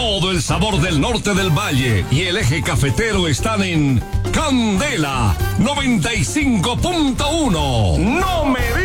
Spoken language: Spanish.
Todo el sabor del norte del valle y el eje cafetero están en Candela 95.1. ¡No me